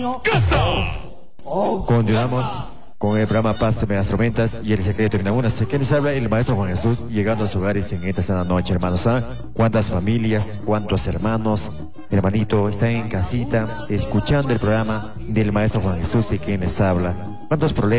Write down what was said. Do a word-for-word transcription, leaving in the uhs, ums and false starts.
Continuamos con el programa Paz de las Tormentas y el secreto de una. Sé que les habla el maestro Juan Jesús, llegando a sus hogares en esta sana noche, hermanos. ¿Ah? ¿Cuántas familias, cuántos hermanos, hermanito, están en casita escuchando el programa del maestro Juan Jesús y quien les habla? ¿Cuántos problemas?